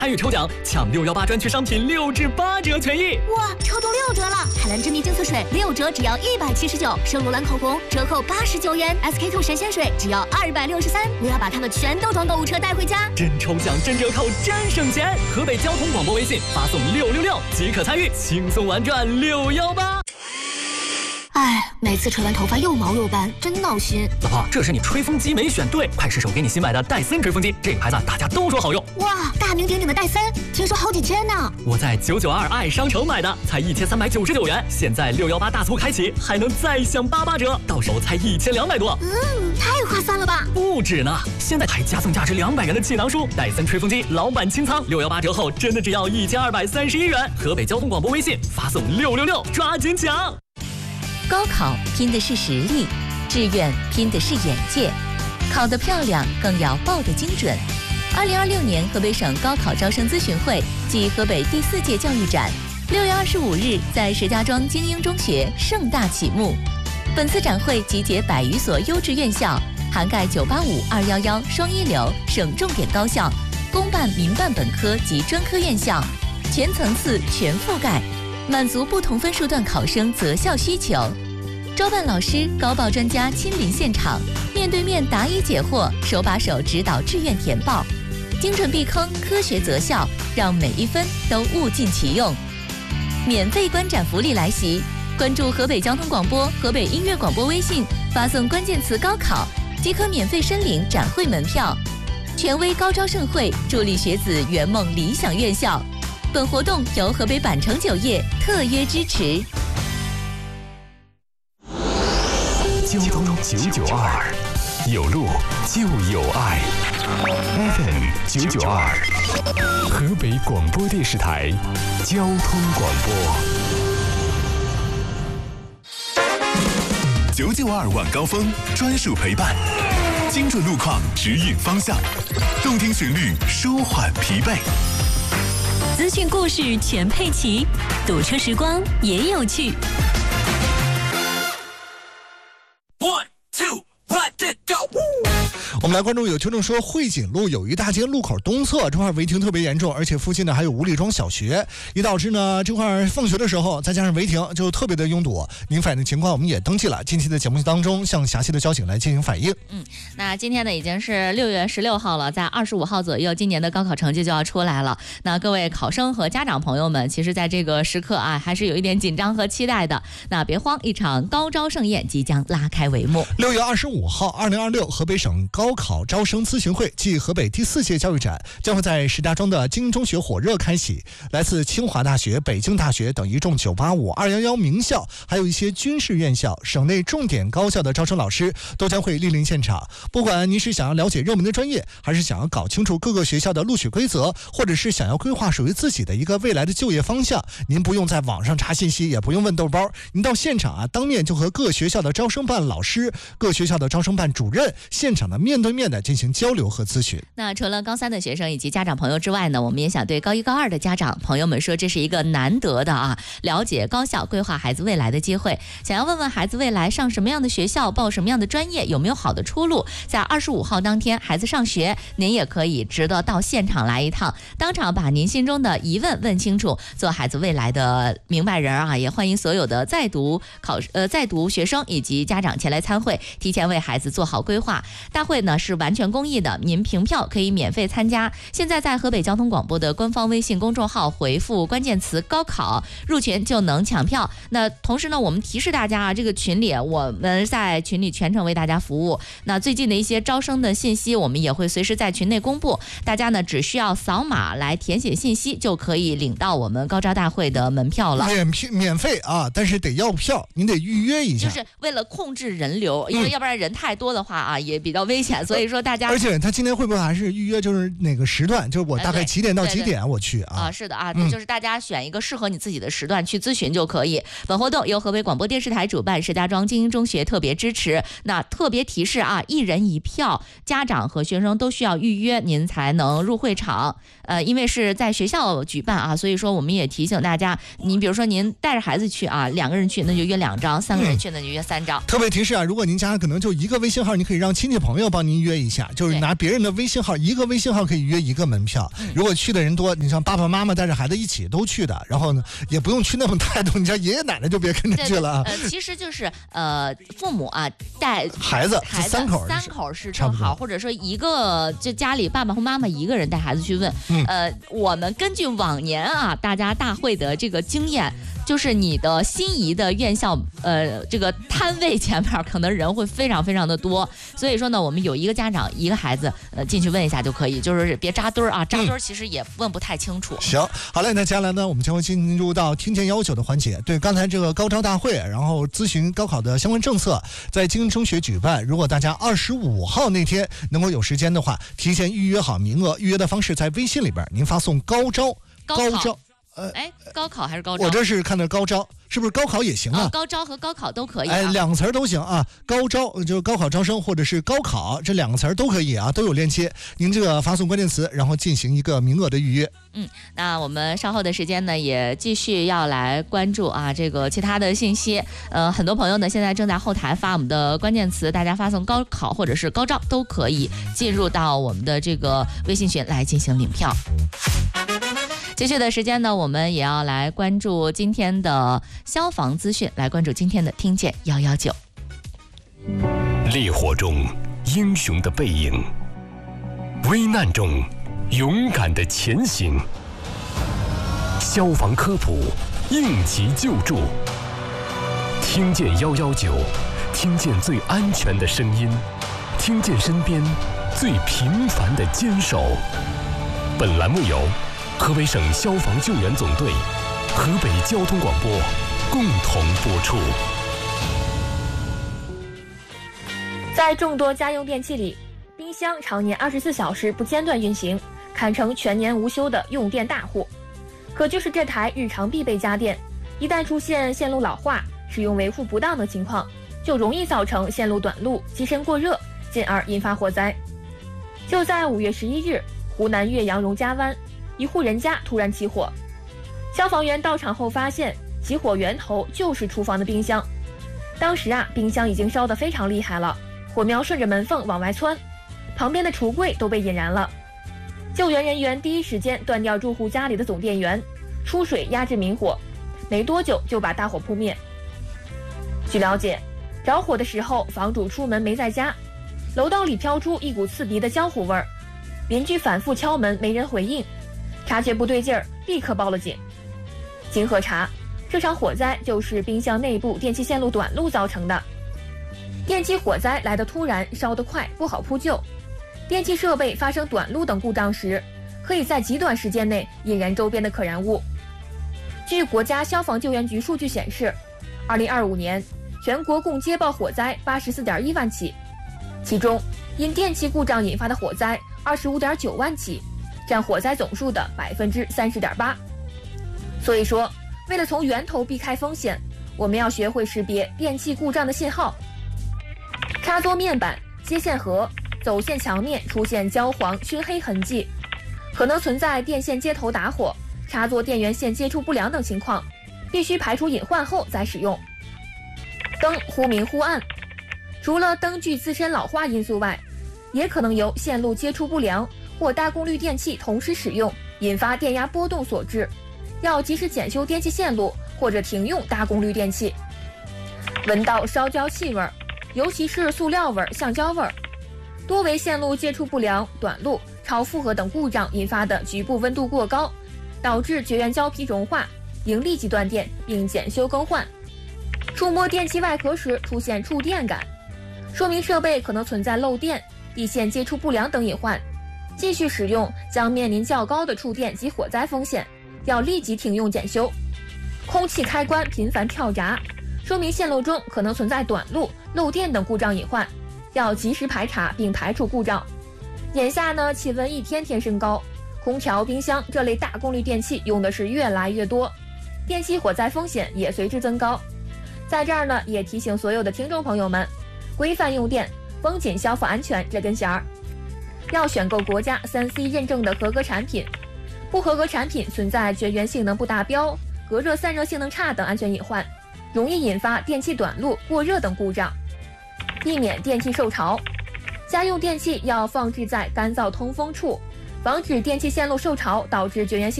参与抽奖，抢618专区商品6至8折权益。 哇，抽中6折了！海蓝之谜净色水6折只要179，圣罗兰口红折扣89元，SK2 神仙水只要263。我要把它们全都装购物车带回家。 真抽奖，真折扣，真省钱！河北交通广播微信发送666即可参与，轻松玩转618。 哎，每次吹完头发又毛又斑，真闹心。 老婆，这是你吹风机没选对，快试手给你新买的戴森吹风机，这个牌子大家都说好用。 哇，大名鼎鼎的戴森，听说好几千呢。 我在992爱商城买的，才1399元，现在618大促开启，还能再享88折，到手才1200多。 太划算了吧？ 不止呢，现在还加送价值200元的气囊书，戴森吹风机老版清仓，618折后真的只要1231元。河北交通广播微信发送666，抓紧抢！ 高考拼的是实力，志愿拼的是眼界，考得漂亮更要报得精准。2026年河北省高考招生咨询会暨河北第4届教育展6月25日在石家庄精英中学盛大启幕。本次展会集结100余所优质院校，涵盖985、211双一流省重点高校、公办、民办本科及专科院校，全层次全覆盖，满足不同分数段考生择校需求。招办老师、高报专家亲临现场，面对面答疑解惑，手把手指导志愿填报，精准避坑，科学择校，让每一分都物尽其用。免费观展福利来袭，关注河北交通广播、河北音乐广播微信，发送关键词高考，即可免费申领展会门票。权威高招盛会，助力学子圆梦理想院校。本活动由河北百城酒业特约支持。 交通992，有路就有爱。FM 992，河北广播电视台交通广播。992晚高峰专属陪伴，精准路况指引方向，动听旋律舒缓疲惫。 资讯故事全配齐，堵车时光也有趣。 我们来关注有听众说，汇锦路友谊大街路口东侧这块违停特别严重，而且附近呢还有五里庄小学，也导致呢这块放学的时候再加上违停就特别的拥堵。您反映的情况我们也登记了，近期的节目当中向辖区的交警来进行反映。 那今天呢已经是6月16号了，在25号左右，今年的高考成绩就要出来了。那各位考生和家长朋友们，其实在这个时刻啊，还是有一点紧张和期待的。那别慌，一场高招盛宴即将拉开帷幕。 6月25号，2026河北省高考招生咨询会暨河北第4届教育展将会在石家庄的精英中学火热开启。来自清华大学、北京大学等一众985、211名校，还有一些军事院校、省内重点高校的招生老师都将会莅临现场。不管您是想要了解热门的专业，还是想要搞清楚各个学校的录取规则，或者是想要规划属于自己的一个未来的就业方向，您不用在网上查信息，也不用问豆包，您到现场啊，当面就和各学校的招生办老师、各学校的招生办主任现场的面对面的进行交流和咨询。 那除了高3的学生以及家长朋友之外呢，我们也想对高1、高2的家长朋友们说，这是一个难得的了解高校、规划孩子未来的机会。想要问问孩子未来上什么样的学校、报什么样的专业，有没有好的出路，在25号当天孩子上学，您也可以值得到现场来一趟，当场把您心中的疑问问清楚，做孩子未来的明白人也欢迎所有的在读学生以及家长前来参会，提前为孩子做好规划。大会呢是完全公益的，您凭票可以免费参加。现在在河北交通广播的官方微信公众号回复关键词高考入群就能抢票。那同时呢，我们提示大家这个群里我们在群里全程为大家服务。那最近的一些招生的信息我们也会随时在群内公布，大家呢只需要扫码来填写信息，就可以领到我们高招大会的门票了。 免费但是得要票，您得预约一下， 就是为了控制人流，因为要不然人太多的话也比较危险，所以说大家。 而且他今天会不会还是预约，就是哪个时段，就是我大概几点到几点我去是的就是大家选一个适合你自己的时段去咨询就可以。本活动由河北广播电视台主办，石家庄精英中学特别支持。那特别提示1人1票，家长和学生都需要预约，您才能入会场。 因为是在学校举办啊，所以说我们也提醒大家，你比如说您带着孩子去啊，2个人去那就约2张，3个人去那就约3张。 特别提示啊，如果您家可能就一个微信号，你可以让亲戚朋友帮您约一下，就是拿别人的微信号，一个微信号可以约1个门票。如果去的人多，你像爸爸妈妈带着孩子一起都去的，然后呢也不用去那么太多，你像爷爷奶奶就别跟着去了啊。 其实就是父母啊带孩子3 口是正好，或者说一个就家里爸爸和妈妈一个人带孩子去问。我们根据往年啊大家大会的这个经验，就是你的心仪的院校这个摊位前面可能人会非常非常的多，所以说呢我们有一个家长一个孩子进去问一下就可以，就是别扎堆啊，扎堆其实也问不太清楚。 行，好嘞，那接下来呢我们将会进入到听见要求的环节。对，刚才这个高招大会，然后咨询高考的相关政策，在京中学举办，如果大家25号那天能够有时间的话，提前预约好名额，预约的方式在微信里边您发送高招。 高考还是高招？ 我这是看的高招，是不是高考也行啊？ 高招和高考都可以 2个词儿都行啊。高招就是高考招生，或者是高考，这2个词儿都可以啊，都有链接。您这个发送关键词，然后进行一个名额的预约。 那我们稍后的时间呢，也继续要来关注啊这个其他的信息。很多朋友呢现在正在后台发我们的关键词，大家发送高考或者是高招都可以进入到我们的这个微信群来进行领票。继续的时间呢，我们也要来关注今天的消防资讯，来关注今天的听见119。 烈火中英雄的背影，危难中勇敢的前行。消防科普，应急救助。听见119，听见最安全的声音，听见身边最平凡的坚守。本栏目由河北省消防救援总队、河北交通广播共同播出。 在众多家用电器里，冰箱常年24小时不间断运行，堪称全年无休的用电大户。可就是这台日常必备家电，一旦出现线路老化、使用维护不当的情况，就容易造成线路短路、机身过热，进而引发火灾。就在5月11日，湖南岳阳荣家湾一户人家突然起火，消防员到场后发现起火源头就是厨房的冰箱。当时冰箱已经烧得非常厉害了，火苗顺着门缝往外窜，旁边的橱柜都被引燃了。救援人员第一时间断掉住户家里的总电源，出水压制明火，没多久就把大火扑灭。据了解，着火的时候房主出门没在家，楼道里飘出一股刺鼻的焦糊味儿，邻居反复敲门没人回应，察觉不对劲儿，立刻报了警。经核查，这场火灾就是冰箱内部电气线路短路造成的。电气火灾来得突然，烧得快，不好扑救。电气设备发生短路等故障时，可以在极短时间内引燃周边的可燃物。据国家消防救援局数据显示，2025年全国共接报火灾84.1万起，其中因电气故障引发的火灾25.9万起，占火灾总数的30.8%。所以说，为了从源头避开风险，我们要学会识别电气故障的信号。插座面板、接线盒、走线墙面出现焦黄、熏黑痕迹，可能存在电线接头打火、插座电源线接触不良等情况，必须排除隐患后再使用。灯忽明忽暗，除了灯具自身老化因素外，也可能由线路接触不良或大功率电器同时使用引发电压波动所致，要及时检修电气线路或者停用大功率电器。闻到烧焦气味，尤其是塑料味、橡胶味，多为线路接触不良、短路、超负荷等故障引发的局部温度过高，导致绝缘胶皮融化，应立即断电并检修更换。触摸电器外壳时出现触电感，说明设备可能存在漏电、地线接触不良等隐患，继续使用将面临较高的触电及火灾风险，要立即停用检修。空气开关频繁跳闸，说明线路中可能存在短路、漏电等故障隐患，要及时排查并排除故障。眼下呢，气温一天天升高，空调、冰箱这类大功率电器用的是越来越多，电气火灾风险也随之增高。在这儿呢，也提醒所有的听众朋友们，规范用电，绷紧消防安全这根弦儿，要选购国家3C 认证的合格产品， 不合格产品存在绝缘性能不达标、隔热散热性能差等安全隐患，容易引发电器短路、过热等故障。避免电器受潮，家用电器要放置在干燥通风处，防止电器线路受潮导致绝缘性